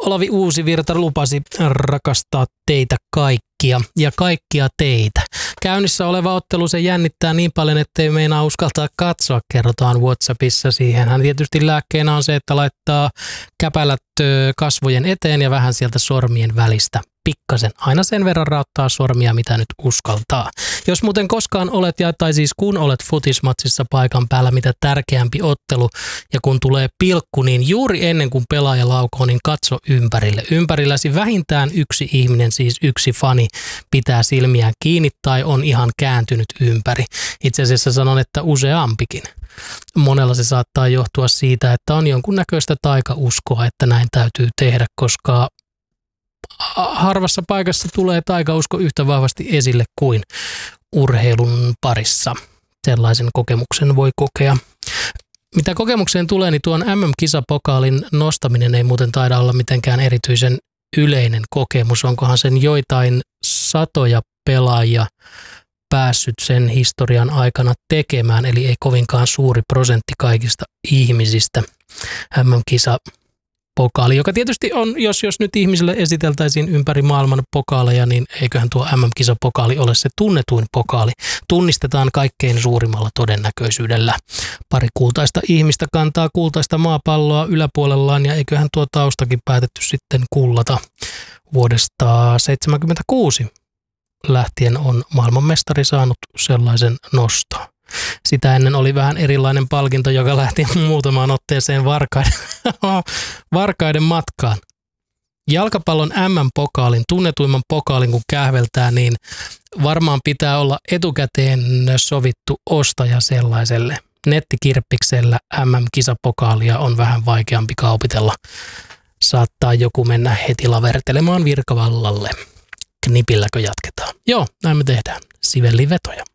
Olavi Uusivirta lupasi rakastaa teitä kaikkia ja kaikkia teitä. Käynnissä oleva ottelu se jännittää niin paljon, ettei meinaa uskaltaa katsoa, kerrotaan WhatsAppissa siihen. Hän tietysti lääkkeenä on se, että laittaa käpälät kasvojen eteen ja vähän sieltä sormien välistä. Pikkasen. Aina sen verran rauttaa sormia, mitä nyt uskaltaa. Jos muuten koskaan olet, tai siis kun olet futismatsissa paikan päällä, mitä tärkeämpi ottelu, ja kun tulee pilkku, niin juuri ennen kuin pelaaja laukoo, niin katso ympärille. Ympärilläsi vähintään yksi ihminen, siis yksi fani, pitää silmiään kiinni tai on ihan kääntynyt ympäri. Itse asiassa sanon, että useampikin. Monella se saattaa johtua siitä, että on jonkunnäköistä taikauskoa, että näin täytyy tehdä, koska harvassa paikassa tulee taikausko yhtä vahvasti esille kuin urheilun parissa. Sellaisen kokemuksen voi kokea. Mitä kokemukseen tulee, niin tuon MM-kisapokaalin nostaminen ei muuten taida olla mitenkään erityisen yleinen kokemus. Onkohan sen joitain satoja pelaajia päässyt sen historian aikana tekemään, eli ei kovinkaan suuri prosentti kaikista ihmisistä. MM-kisapokaali, joka tietysti on, jos nyt ihmisille esiteltäisiin ympäri maailman pokaaleja, niin eiköhän tuo MM-kisapokaali ole se tunnetuin pokaali. Tunnistetaan kaikkein suurimmalla todennäköisyydellä. Pari kultaista ihmistä kantaa kultaista maapalloa yläpuolellaan, ja eiköhän tuo taustakin päätetty sitten kullata. Vuodesta 1976 lähtien on maailmanmestari saanut sellaisen noston. Sitä ennen oli vähän erilainen palkinto, joka lähti muutamaan otteeseen varkaiden matkaan. Jalkapallon MM-pokaalin, tunnetuimman pokaalin kun kähveltää, niin varmaan pitää olla etukäteen sovittu ostaja sellaiselle. Nettikirppiksellä MM-kisapokaalia on vähän vaikeampi kaupitella. Saattaa joku mennä heti lavertelemaan virkavallalle. Knipilläkö jatketaan? Joo, näin me tehdään. Sivellivetoja.